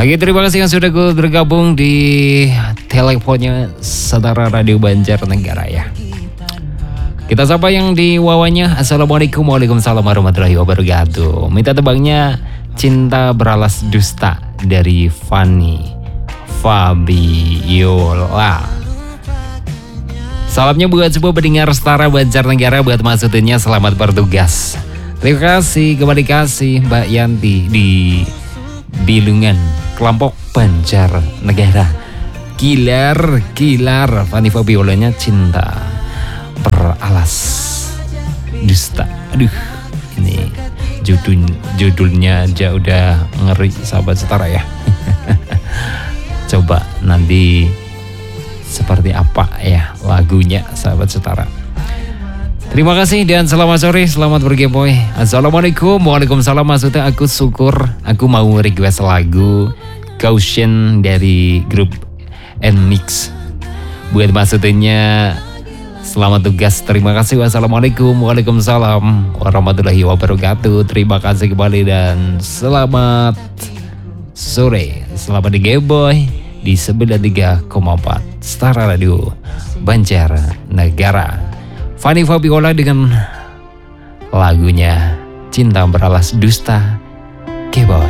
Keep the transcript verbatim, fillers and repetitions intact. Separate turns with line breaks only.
Oke, terima kasih yang sudah bergabung di teleponnya Setara Radio Banjarnegara ya. Kita sapa yang di wawanya. Assalamualaikum Waalaikumsalam warahmatullahi wabarakatuh. Minta tebangnya Cinta Beralas Dusta dari Fanny Fabiola. Salamnya buat sebuah pendengar Setara Banjarnegara, buat maksudnya selamat bertugas. Terima kasih, kembali kasih Mbak Yanti di Bilungan, kelompok Banjarnegara. Kilar, kilar. Fanny Fabiolanya Cinta Beralas Dusta. Aduh, ini judul judulnya aja udah ngeri, sahabat Setara ya. Coba nanti seperti apa ya lagunya, sahabat Setara. Terima kasih dan selamat sore, selamat bergepoy. Assalamualaikum, waalaikumsalam. Maksudnya aku syukur, aku mau request lagu Caution dari grup N-Mix. Buat maksudnya selamat tugas, terima kasih. Wassalamualaikum, waalaikumsalam warahmatullahi wabarakatuh. Terima kasih kembali dan selamat sore, selamat di Geboy di sembilan puluh tiga koma empat Setara Radio Banjarnegara. Fanny Fabiola dengan lagunya Cinta Beralas Dusta. Geboy.